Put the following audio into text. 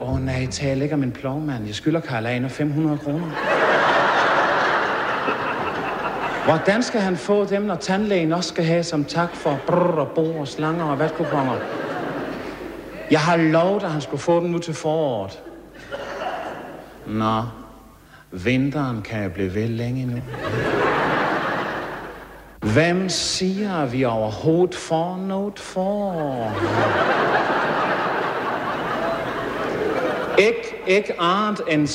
Nej, tal ikke om en plovmand. Jeg skylder Karl Aner 500 kroner. Hvordan skal han få dem, når tandlægen også skal have som tak for brrr og bo og slanger og vatkuponger? Jeg har lovet, at han skulle få dem nu til foråret. Nå, vinteren kan jeg blive ved længe nu. Hvem siger, at vi overhovedet får noget forår? Ikke andet end